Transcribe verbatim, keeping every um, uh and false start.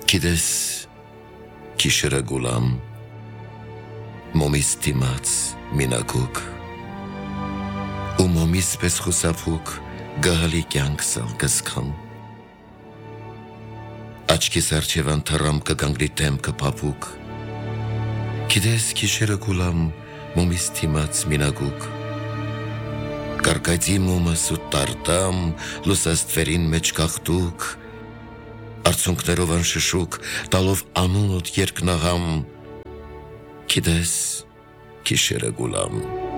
Գիտես, գիշերը գուլամ, մոմիս դիմաց մինագուկ, ու մոմիս պես խուսափուկ գահալի կյանքսալ գսկամ, աչքիս արջևան թռամ կգանգրի դեմքը փափուկ, գիտես, գիշերը գուլամ, մոմիս դիմաց մինագուկ, կարկայծի մոմս ու տարտամ, լուսաստվերին մեջ կախտուկ, արցունքներով անշշուկ, տալով անունոտ երկնաղամ, գիտես, գիշերը գուլամ,